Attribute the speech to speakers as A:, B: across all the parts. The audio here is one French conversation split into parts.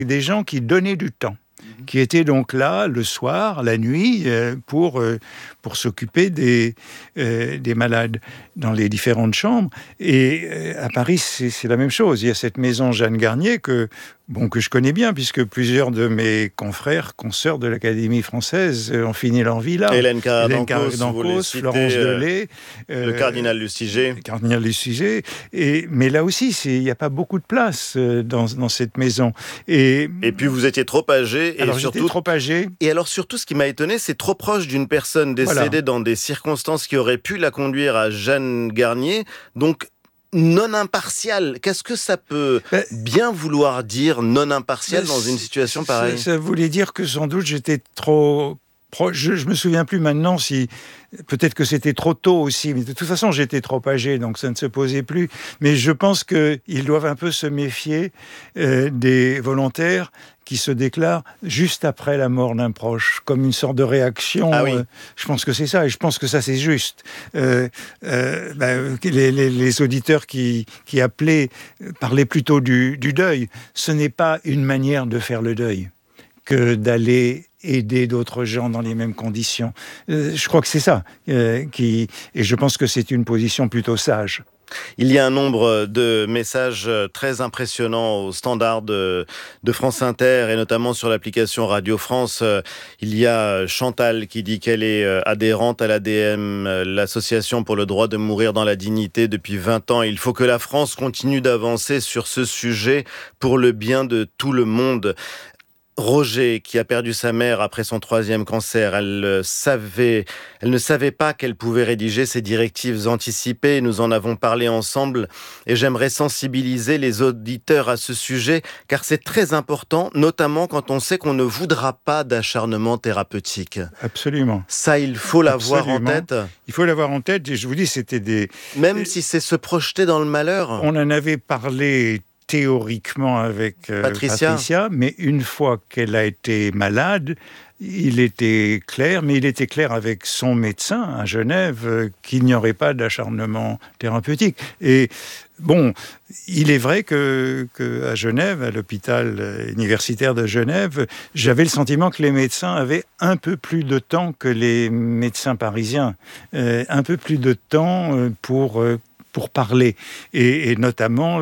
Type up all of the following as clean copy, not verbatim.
A: des gens qui donnaient du temps, qui étaient donc là le soir, la nuit, pour s'occuper des malades dans les différentes chambres. Et à Paris, c'est la même chose. Il y a cette maison Jeanne Garnier que je connais bien, puisque plusieurs de mes confrères, consoeurs de l'Académie française ont fini leur vie là.
B: Hélène Carrère-Dancos,
A: Florence Delay,
B: le cardinal Lustiger.
A: Mais là aussi, il n'y a pas beaucoup de place dans cette maison. Et
B: puis vous étiez trop âgé.
A: J'étais trop âgé.
B: Et alors surtout, ce qui m'a étonné, c'est trop proche d'une personne décédée dans des circonstances qui auraient pu la conduire à Jeanne Garnier. Donc, non impartial, qu'est-ce que ça peut bien vouloir dire, non impartial, dans une situation pareille ?
A: Ça voulait dire que sans doute j'étais trop proche. Je me souviens plus maintenant si... Peut-être que c'était trop tôt aussi, mais de toute façon j'étais trop âgé, donc ça ne se posait plus. Mais je pense qu'ils doivent un peu se méfier des volontaires qui se déclarent juste après la mort d'un proche, comme une sorte de réaction.
B: Ah oui.
A: Je pense que c'est ça, et je pense que ça c'est juste. Les auditeurs qui appelaient parlaient plutôt du deuil. Ce n'est pas une manière de faire le deuil que d'aller aider d'autres gens dans les mêmes conditions. Je crois que c'est ça, et je pense que c'est une position plutôt sage.
B: Il y a un nombre de messages très impressionnants au standard de France Inter et notamment sur l'application Radio France. Il y a Chantal qui dit qu'elle est adhérente à l'ADM, l'Association pour le droit de mourir dans la dignité, depuis 20 ans. Il faut que la France continue d'avancer sur ce sujet pour le bien de tout le monde. Roger, qui a perdu sa mère après son 3e cancer, elle ne savait pas qu'elle pouvait rédiger ces directives anticipées. Nous en avons parlé ensemble et j'aimerais sensibiliser les auditeurs à ce sujet, car c'est très important, notamment quand on sait qu'on ne voudra pas d'acharnement thérapeutique.
A: Absolument.
B: Ça, il faut l'avoir en tête.
A: Il faut l'avoir en tête, et je vous dis, c'était des...
B: Même si c'est se projeter dans le malheur.
A: On en avait parlé théoriquement avec Patricia, mais une fois qu'elle a été malade, il était clair avec son médecin à Genève qu'il n'y aurait pas d'acharnement thérapeutique. Et bon, il est vrai que à Genève, à l'hôpital universitaire de Genève, j'avais le sentiment que les médecins avaient un peu plus de temps que les médecins parisiens, un peu plus de temps pour parler, et notamment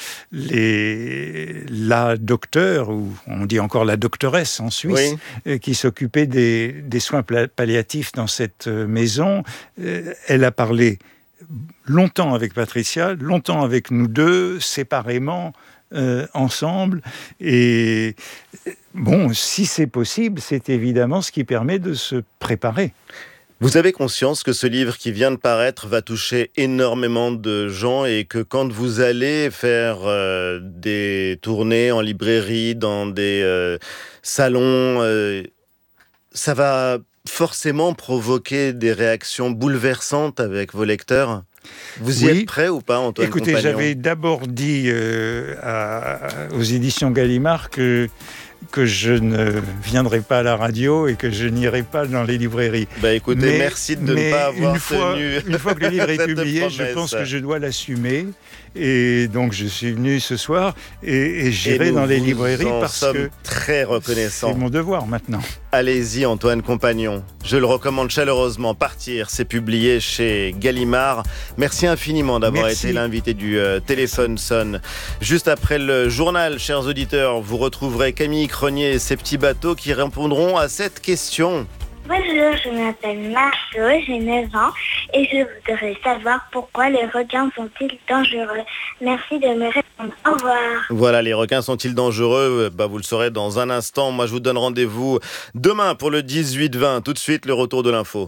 A: la docteure, ou on dit encore la doctoresse en Suisse, oui, qui s'occupait des soins palliatifs dans cette maison. Elle a parlé longtemps avec Patricia, longtemps avec nous deux, séparément, ensemble, et bon, si c'est possible, c'est évidemment ce qui permet de se préparer.
B: Vous avez conscience que ce livre qui vient de paraître va toucher énormément de gens, et que quand vous allez faire des tournées en librairie, dans des salons, ça va forcément provoquer des réactions bouleversantes avec vos lecteurs ? Vous y êtes prêt ou pas, Antoine Compagnon ?
A: Écoutez, j'avais d'abord dit aux éditions Gallimard que je ne viendrai pas à la radio et que je n'irai pas dans les librairies.
B: Écoutez, merci de ne pas avoir tenu
A: une fois que le livre est publié,
B: promesse.
A: Je pense que je dois l'assumer. Et donc, je suis venu ce soir et j'irai dans les librairies parce que
B: très reconnaissant.
A: C'est mon devoir maintenant.
B: Allez-y, Antoine Compagnon. Je le recommande chaleureusement. Partir, c'est publié chez Gallimard. Merci infiniment d'avoir été l'invité du Téléphone sonne. Juste après le journal, chers auditeurs, vous retrouverez Camille Cronier et ses petits bateaux qui répondront à cette question.
C: Bonjour, je m'appelle Marceau, j'ai 9 ans et je voudrais savoir pourquoi les requins sont-ils dangereux. Merci de me répondre. Au revoir.
B: Voilà, les requins sont-ils dangereux ? Vous le saurez dans un instant. Moi, je vous donne rendez-vous demain pour le 18-20. Tout de suite, le retour de l'info.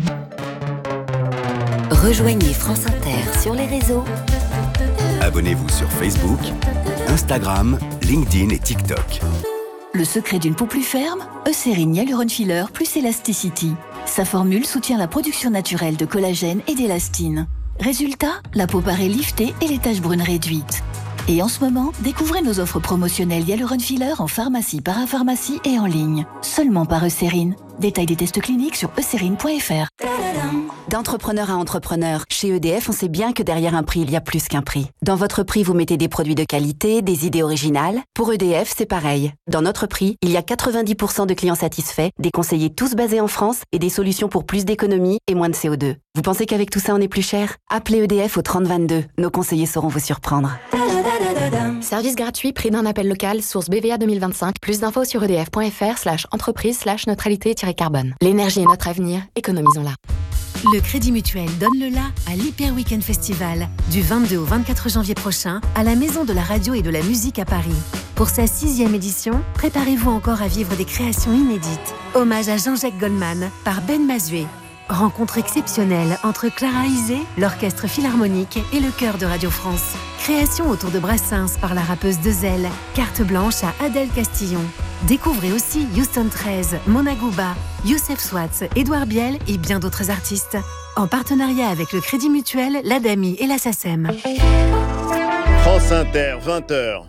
D: Rejoignez France Inter sur les réseaux.
E: Abonnez-vous sur Facebook, Instagram, LinkedIn et TikTok.
D: Le secret d'une peau plus ferme ? Eucérine Hyaluron Filler plus Elasticity. Sa formule soutient la production naturelle de collagène et d'élastine. Résultat, la peau paraît liftée et les taches brunes réduites. Et en ce moment, découvrez nos offres promotionnelles Hyaluron Filler en pharmacie, parapharmacie et en ligne. Seulement par Eucérine. Détail des tests cliniques sur eucérine.fr.
F: D'entrepreneur à entrepreneur, chez EDF, on sait bien que derrière un prix, il y a plus qu'un prix. Dans votre prix, vous mettez des produits de qualité, des idées originales. Pour EDF, c'est pareil. Dans notre prix, il y a 90% de clients satisfaits, des conseillers tous basés en France et des solutions pour plus d'économie et moins de CO2. Vous pensez qu'avec tout ça, on est plus cher ? Appelez EDF au 3022. Nos conseillers sauront vous surprendre.
G: Service gratuit, prix d'un appel local, source BVA 2025. Plus d'infos sur edf.fr/entreprise/neutralité-carbone. L'énergie est notre avenir, économisons-la.
H: Le Crédit Mutuel donne le la à l'Hyper Weekend Festival du 22 au 24 janvier prochain à la Maison de la Radio et de la Musique à Paris. Pour sa 6e édition, préparez-vous encore à vivre des créations inédites. Hommage à Jean-Jacques Goldman par Ben Mazué. Rencontre exceptionnelle entre Clara Isé, l'Orchestre Philharmonique et le Chœur de Radio France. Création autour de Brassens par la rappeuse Dezel. Carte blanche à Adèle Castillon. Découvrez aussi Houston 13, Mona Gouba, Youssef Swatz, Édouard Biel et bien d'autres artistes. En partenariat avec le Crédit Mutuel, l'ADAMI et la SACEM.
B: France Inter, 20h.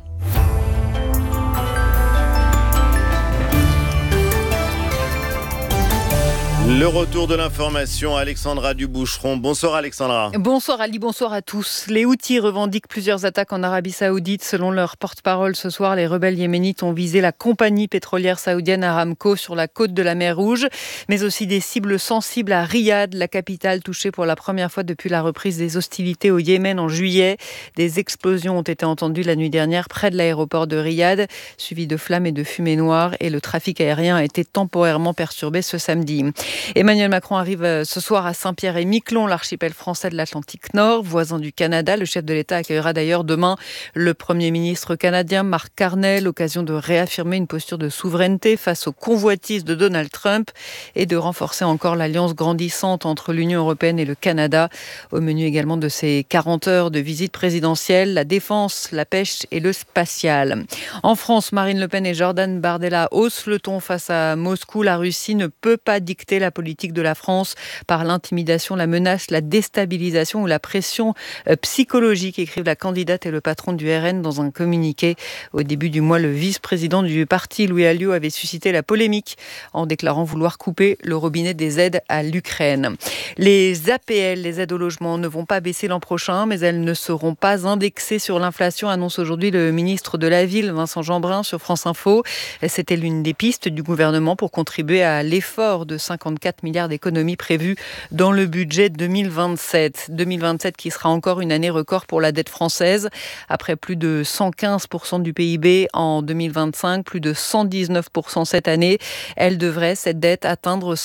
B: Le retour de l'information, Alexandra Duboucheron. Bonsoir Alexandra.
I: Bonsoir Ali, bonsoir à tous. Les Houthis revendiquent plusieurs attaques en Arabie Saoudite. Selon leur porte-parole ce soir, les rebelles yéménites ont visé la compagnie pétrolière saoudienne Aramco sur la côte de la mer Rouge, mais aussi des cibles sensibles à Riyad, la capitale touchée pour la première fois depuis la reprise des hostilités au Yémen en juillet. Des explosions ont été entendues la nuit dernière près de l'aéroport de Riyad, suivies de flammes et de fumée noire, et le trafic aérien a été temporairement perturbé ce samedi. Emmanuel Macron arrive ce soir à Saint-Pierre-et-Miquelon, l'archipel français de l'Atlantique Nord, voisin du Canada. Le chef de l'État accueillera d'ailleurs demain le Premier ministre canadien Mark Carney, l'occasion de réaffirmer une posture de souveraineté face aux convoitises de Donald Trump et de renforcer encore l'alliance grandissante entre l'Union européenne et le Canada. Au menu également de ces 40 heures de visite présidentielle, la défense, la pêche et le spatial. En France, Marine Le Pen et Jordan Bardella haussent le ton face à Moscou. La Russie ne peut pas dicter la politique de la France par l'intimidation, la menace, la déstabilisation ou la pression psychologique, écrivent la candidate et le patron du RN dans un communiqué. Au début du mois, le vice-président du parti, Louis Alliot, avait suscité la polémique en déclarant vouloir couper le robinet des aides à l'Ukraine. Les APL, les aides au logement, ne vont pas baisser l'an prochain, mais elles ne seront pas indexées sur l'inflation, annonce aujourd'hui le ministre de la Ville, Vincent Jeanbrun, sur France Info. C'était l'une des pistes du gouvernement pour contribuer à l'effort de 54 milliards d'économies prévues dans le budget 2027. 2027 qui sera encore une année record pour la dette française. Après plus de 115% du PIB en 2025, plus de 119% cette année, elle devrait, cette dette, atteindre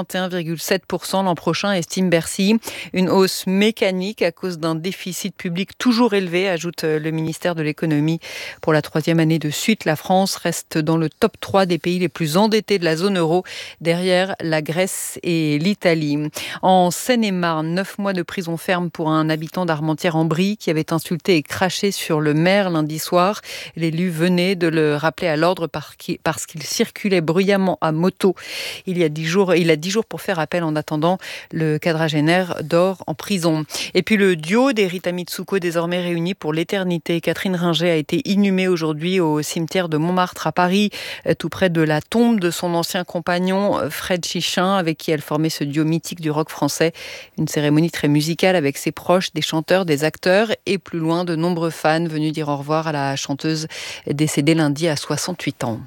I: 121,7% l'an prochain, estime Bercy. Une hausse mécanique à cause d'un déficit public toujours élevé, ajoute le ministère de l'économie. Pour la 3e année de suite, la France reste dans le top 3 des pays les plus endettés de la zone euro, derrière la Grèce et l'Italie. En Seine-et-Marne, 9 mois de prison ferme pour un habitant d'Armentières-en-Brie qui avait insulté et craché sur le maire lundi soir. L'élu venait de le rappeler à l'ordre parce qu'il circulait bruyamment à moto. Il a 10 jours pour faire appel. En attendant, le quadragénaire dort en prison. Et puis le duo des Rita Mitsuko, désormais réunis pour l'éternité. Catherine Ringer a été inhumée aujourd'hui au cimetière de Montmartre à Paris, tout près de la tombe de son ancien compagnon Fred Chichin, avec qui elle formait ce duo mythique du rock français. Une cérémonie très musicale avec ses proches, des chanteurs, des acteurs et plus loin de nombreux fans venus dire au revoir à la chanteuse décédée lundi à 68 ans.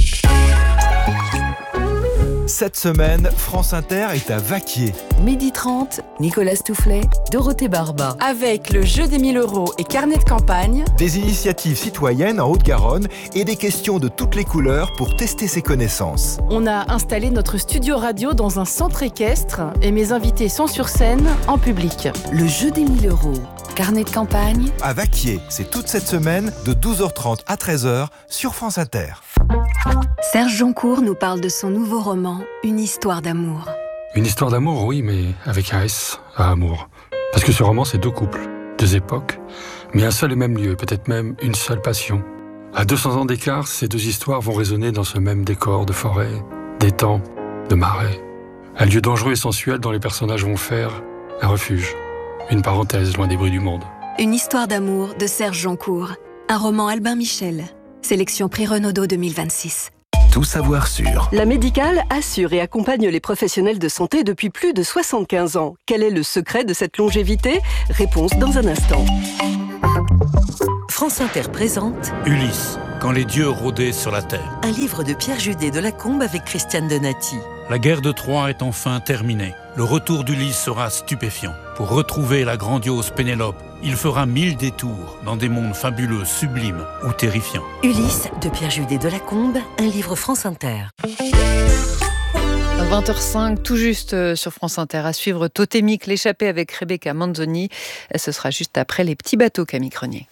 J: Cette semaine, France Inter est à Vaquier.
K: 12h30, Nicolas Stoufflet, Dorothée Barba.
L: Avec le jeu des 1000 € et carnet de campagne.
J: Des initiatives citoyennes en Haute-Garonne et des questions de toutes les couleurs pour tester ses connaissances.
L: On a installé notre studio radio dans un centre équestre et mes invités sont sur scène en public.
K: Le jeu des 1000 €. Carnet de campagne.
J: À Vaquier, c'est toute cette semaine de 12h30 à 13h sur France Inter.
D: Serge Joncourt nous parle de son nouveau roman, Une histoire d'amour.
M: Une histoire d'amour, oui, mais avec un S à amour. Parce que ce roman, c'est 2 couples, 2 époques, mais un seul et même lieu, peut-être même une seule passion. À 200 ans d'écart, ces 2 histoires vont résonner dans ce même décor de forêt, d'étang, de marais. Un lieu dangereux et sensuel dont les personnages vont faire un refuge, une parenthèse loin des bruits du monde.
D: Une histoire d'amour de Serge Joncourt. Un roman Albin Michel. Sélection Prix Renaudot 2026.
E: Tout savoir sur.
N: La Médicale assure et accompagne les professionnels de santé depuis plus de 75 ans. Quel est le secret de cette longévité ? Réponse dans un instant.
O: France Inter présente
P: Ulysse, quand les dieux rôdaient sur la terre.
O: Un livre de Pierre Judet de Lacombe avec Christiane Donati.
P: La guerre de Troie est enfin terminée. Le retour d'Ulysse sera stupéfiant. Pour retrouver la grandiose Pénélope, il fera 1000 détours dans des mondes fabuleux, sublimes ou terrifiants.
O: Ulysse de Pierre Judet de Lacombe, un livre France Inter.
I: 20h05, tout juste sur France Inter, à suivre Totémique, l'échappée avec Rebecca Manzoni. Ce sera juste après les petits bateaux, Camille Crenier.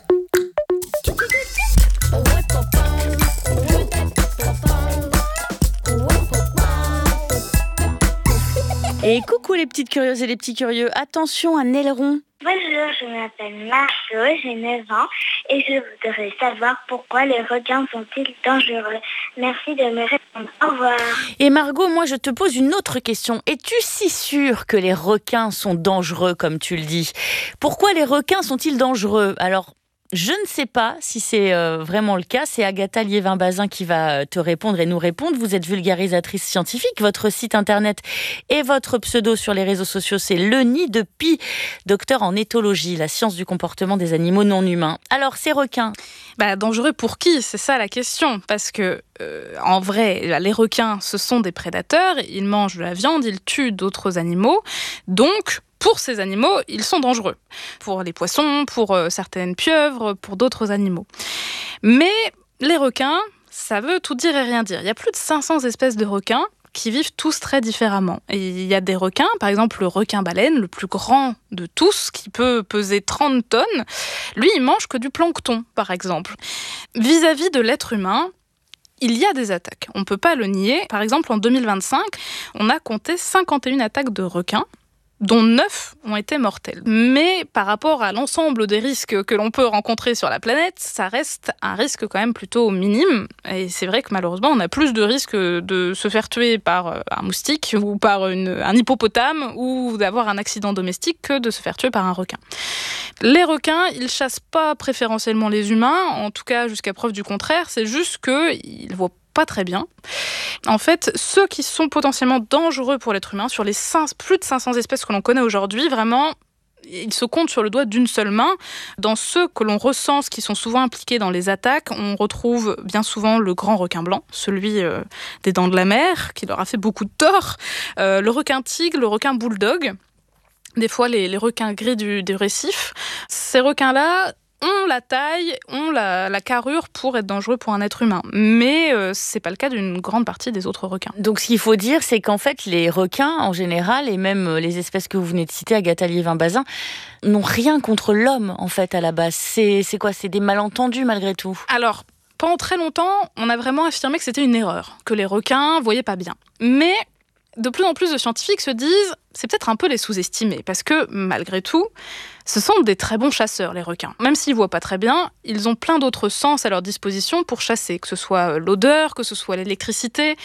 Q: Et coucou les petites curieuses et les petits curieux, attention, un aileron.
C: Bonjour, je m'appelle Marceau, j'ai 9 ans et je voudrais savoir pourquoi les requins sont-ils dangereux. Merci de me répondre. Au revoir.
Q: Et Margot, moi je te pose une autre question. Es-tu si sûre que les requins sont dangereux comme tu le dis ? Pourquoi les requins sont-ils dangereux ? Alors, je ne sais pas si c'est vraiment le cas. C'est Agatha Liévin-Bazin qui va te répondre et nous répondre. Vous êtes vulgarisatrice scientifique. Votre site internet et votre pseudo sur les réseaux sociaux, c'est Le Nid de Pie, docteur en éthologie, la science du comportement des animaux non humains. Alors, ces requins,
R: dangereux pour qui ? C'est ça la question. Parce que, en vrai, les requins, ce sont des prédateurs. Ils mangent de la viande, ils tuent d'autres animaux. Donc, pour ces animaux, ils sont dangereux. Pour les poissons, pour certaines pieuvres, pour d'autres animaux. Mais les requins, ça veut tout dire et rien dire. Il y a plus de 500 espèces de requins qui vivent tous très différemment. Et il y a des requins, par exemple le requin-baleine, le plus grand de tous, qui peut peser 30 tonnes. Lui, il mange que du plancton, par exemple. Vis-à-vis de l'être humain, il y a des attaques. On ne peut pas le nier. Par exemple, en 2025, on a compté 51 attaques de requins, dont 9 ont été mortels. Mais par rapport à l'ensemble des risques que l'on peut rencontrer sur la planète, ça reste un risque quand même plutôt minime. Et c'est vrai que malheureusement, on a plus de risques de se faire tuer par un moustique ou par un hippopotame ou d'avoir un accident domestique que de se faire tuer par un requin. Les requins, ils chassent pas préférentiellement les humains, en tout cas jusqu'à preuve du contraire, c'est juste qu'ils voient pas très bien. En fait, ceux qui sont potentiellement dangereux pour l'être humain, sur les plus de 500 espèces que l'on connaît aujourd'hui, vraiment, ils se comptent sur le doigt d'une seule main. Dans ceux que l'on recense, qui sont souvent impliqués dans les attaques, on retrouve bien souvent le grand requin blanc, celui des dents de la mer, qui leur a fait beaucoup de tort, le requin tigre, le requin bulldog, des fois les requins gris du récif. Ces requins-là ont la taille, ont la carrure pour être dangereux pour un être humain. Mais c'est pas le cas d'une grande partie des autres requins.
Q: Donc ce qu'il faut dire, c'est qu'en fait, les requins, en général, et même les espèces que vous venez de citer, Agatha Liévin-Bazin, n'ont rien contre l'homme, en fait, à la base. C'est quoi ? C'est des malentendus, malgré tout ?
R: Alors, pendant très longtemps, on a vraiment affirmé que c'était une erreur, que les requins voyaient pas bien. Mais de plus en plus de scientifiques se disent, c'est peut-être un peu les sous-estimer, parce que, malgré tout, ce sont des très bons chasseurs, les requins. Même s'ils ne voient pas très bien, ils ont plein d'autres sens à leur disposition pour chasser, que ce soit l'odeur, que ce soit l'électricité.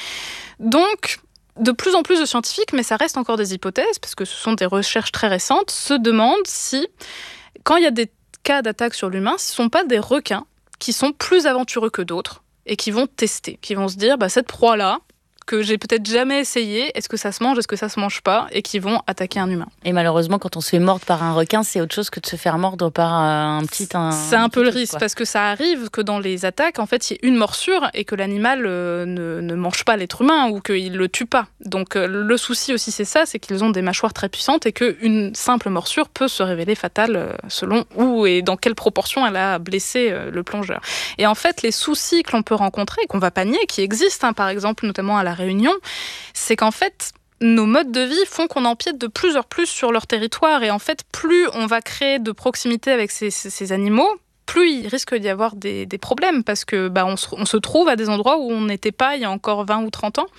R: Donc, de plus en plus de scientifiques, mais ça reste encore des hypothèses, parce que ce sont des recherches très récentes, se demandent si, quand il y a des cas d'attaque sur l'humain, ce ne sont pas des requins qui sont plus aventureux que d'autres, et qui vont tester, qui vont se dire, cette proie-là, que j'ai peut-être jamais essayé, est-ce que ça se mange, est-ce que ça se mange pas, et qui vont attaquer un humain.
Q: Et malheureusement, quand on se fait mordre par un requin, c'est autre chose que de se faire mordre par un petit...
R: C'est un peu le risque, parce que ça arrive que dans les attaques, en fait, il y ait une morsure et que l'animal ne mange pas l'être humain ou qu'il le tue pas. Donc le souci aussi, c'est ça, c'est qu'ils ont des mâchoires très puissantes et qu'une simple morsure peut se révéler fatale selon où et dans quelle proportion elle a blessé le plongeur. Et en fait, les soucis que l'on peut rencontrer, qu'on va pas nier, qui existent, par exemple, notamment à La Réunion, c'est qu'en fait, nos modes de vie font qu'on empiète de plus en plus sur leur territoire. Et en fait, plus on va créer de proximité avec ces animaux, plus il risque d'y avoir des problèmes. Parce que on se trouve à des endroits où on n'était pas il y a encore 20 ou 30 ans.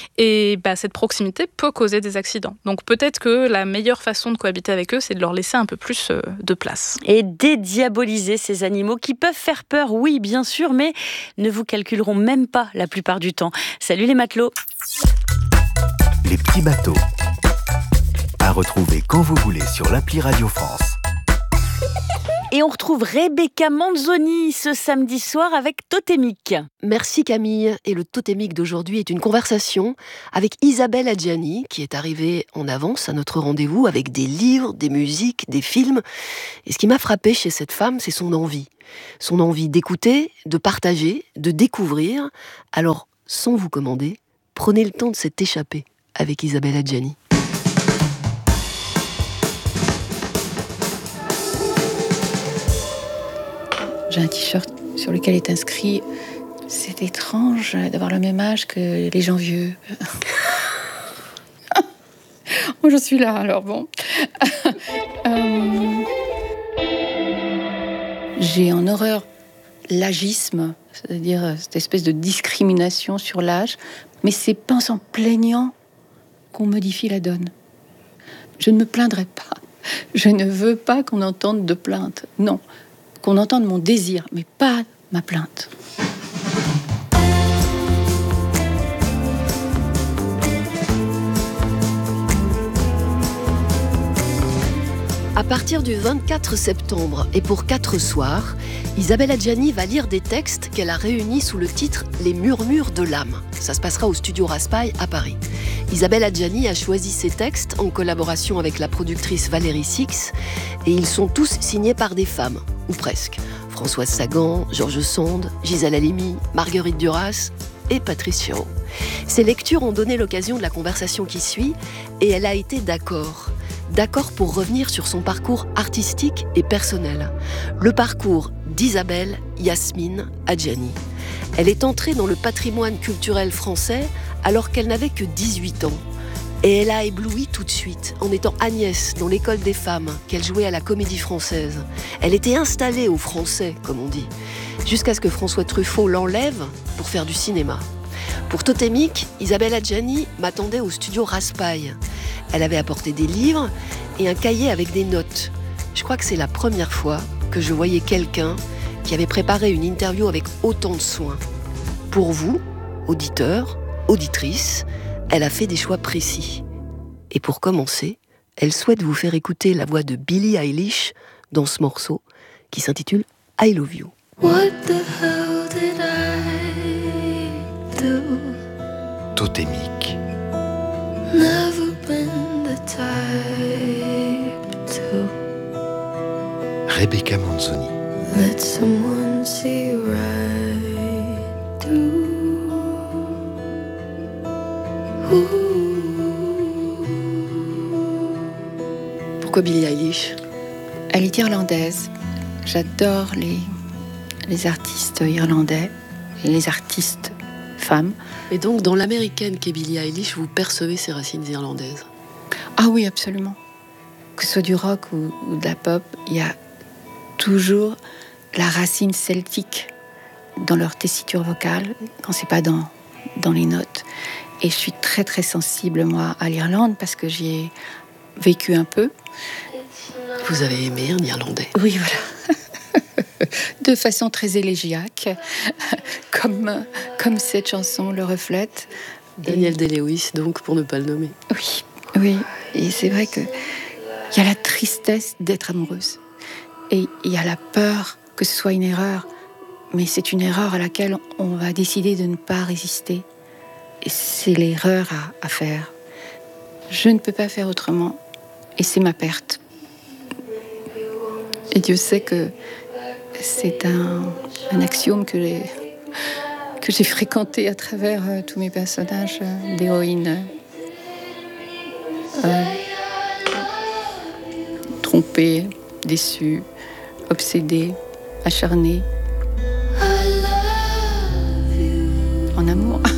R: Et cette proximité peut causer des accidents. Donc peut-être que la meilleure façon de cohabiter avec eux, c'est de leur laisser un peu plus de place.
Q: Et dédiaboliser ces animaux qui peuvent faire peur, oui, bien sûr, mais ne vous calculeront même pas la plupart du temps. Salut les matelots.
E: Les petits bateaux. À retrouver quand vous voulez sur l'appli Radio France.
Q: Et on retrouve Rebecca Manzoni ce samedi soir avec Totémique.
N: Merci Camille. Et le Totémique d'aujourd'hui est une conversation avec Isabelle Adjani, qui est arrivée en avance à notre rendez-vous avec des livres, des musiques, des films. Et ce qui m'a frappé chez cette femme, c'est son envie. Son envie d'écouter, de partager, de découvrir. Alors, sans vous commander, prenez le temps de s'être échappé avec Isabelle Adjani.
S: J'ai un t-shirt sur lequel est inscrit « C'est étrange d'avoir le même âge que les gens vieux. » Oh, je suis là, alors bon. J'ai en horreur l'agisme, c'est-à-dire cette espèce de discrimination sur l'âge, mais c'est pas en s'en plaignant qu'on modifie la donne. Je ne me plaindrai pas. Je ne veux pas qu'on entende de plainte. Non. Qu'on entende mon désir, mais pas ma plainte.
N: À partir du 24 septembre et pour 4 soirs, Isabelle Adjani va lire des textes qu'elle a réunis sous le titre « Les murmures de l'âme ». Ça se passera au studio Raspail à Paris. Isabelle Adjani a choisi ces textes en collaboration avec la productrice Valérie Six et ils sont tous signés par des femmes, ou presque. Françoise Sagan, Georges Sand, Gisèle Halimi, Marguerite Duras et Patrice Chéreau. Ces lectures ont donné l'occasion de la conversation qui suit et elle a été d'accord. D'accord pour revenir sur son parcours artistique et personnel. Le parcours d'Isabelle Yasmine Adjani. Elle est entrée dans le patrimoine culturel français alors qu'elle n'avait que 18 ans. Et elle a ébloui tout de suite, en étant Agnès dans l'école des femmes, qu'elle jouait à la Comédie Française. Elle était installée au Français, comme on dit, jusqu'à ce que François Truffaut l'enlève pour faire du cinéma. Pour Totémique, Isabelle Adjani m'attendait au studio Raspail. Elle avait apporté des livres et un cahier avec des notes. Je crois que c'est la première fois que je voyais quelqu'un qui avait préparé une interview avec autant de soin. Pour vous, auditeurs, auditrices, elle a fait des choix précis. Et pour commencer, elle souhaite vous faire écouter la voix de Billie Eilish dans ce morceau qui s'intitule I Love You.
T: What the hell did I do?
E: Totémique.
T: Never been the type to
E: Rebecca Manzoni.
T: let someone see right through.
N: Pourquoi Billie Eilish?
S: Elle est irlandaise. J'adore les artistes irlandais et les artistes femmes.
N: Et donc, dans l'américaine qu'est Billie Eilish, vous percevez ses racines irlandaises?
S: Ah oui, absolument. Que ce soit du rock ou de la pop, il y a toujours la racine celtique dans leur tessiture vocale, quand c'est pas dans les notes. Et je suis très très sensible, moi, à l'Irlande, parce que j'y ai vécu un peu.
N: Vous avez aimé un Irlandais?
S: Oui, voilà. De façon très élégiaque, comme cette chanson le reflète.
N: Daniel Day-Lewis, donc, pour ne pas le nommer.
S: Oui. Et c'est vrai qu'il y a la tristesse d'être amoureuse. Et il y a la peur que ce soit une erreur. Mais c'est une erreur à laquelle on va décider de ne pas résister. Et c'est l'erreur à faire. Je ne peux pas faire autrement. Et c'est ma perte. Et Dieu sait que c'est un axiome que j'ai fréquenté à travers tous mes personnages d'héroïnes trompées, déçues, obsédées, acharnées. En amour.